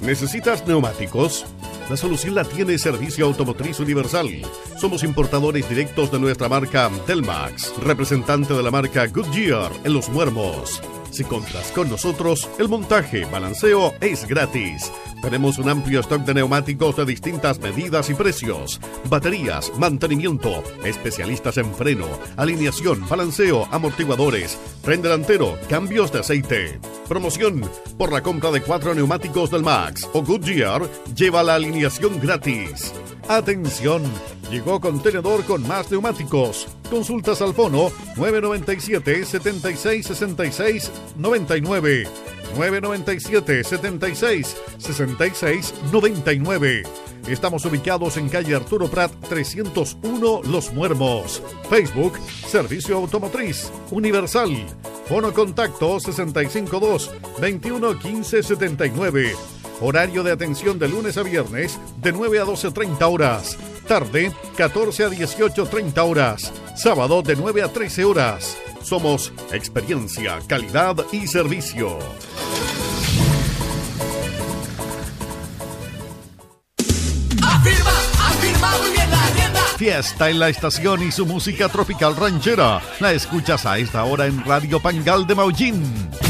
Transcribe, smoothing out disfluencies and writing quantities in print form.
¿Necesitas neumáticos? La solución la tiene Servicio Automotriz Universal. Somos importadores directos de nuestra marca Telmax, representante de la marca Goodyear en Los Muermos. Si compras con nosotros, el montaje, balanceo es gratis. Tenemos un amplio stock de neumáticos de distintas medidas y precios. Baterías, mantenimiento, especialistas en freno, alineación, balanceo, amortiguadores, tren delantero, cambios de aceite. Promoción: por la compra de 4 neumáticos del Max o Goodyear, lleva la alineación gratis. ¡Atención! Llegó contenedor con más neumáticos. Consultas al fono 997 76 66 99. 997 76 66 99. Estamos ubicados en calle Arturo Prat 301 Los Muermos. Facebook: Servicio Automotriz Universal. Fono contacto 652 21 15 79. Horario de atención de lunes a viernes de 9 a 12:30 horas. Tarde 14 a 18:30 horas. Sábado de 9 a 13 horas. Somos experiencia, calidad y servicio. Afirma muy bien la rienda. Fiesta en la estación y su música tropical ranchera. La escuchas a esta hora en Radio Pangal de Maullín.